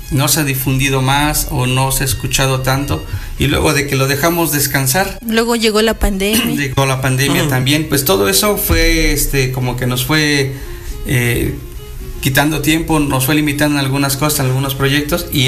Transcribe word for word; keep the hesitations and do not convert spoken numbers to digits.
no se ha difundido más o no se ha escuchado tanto, y luego de que lo dejamos descansar, luego llegó la pandemia. llegó la pandemia uh-huh. también, pues todo eso fue este como que nos fue eh, quitando tiempo, nos fue limitando en algunas cosas, en algunos proyectos, y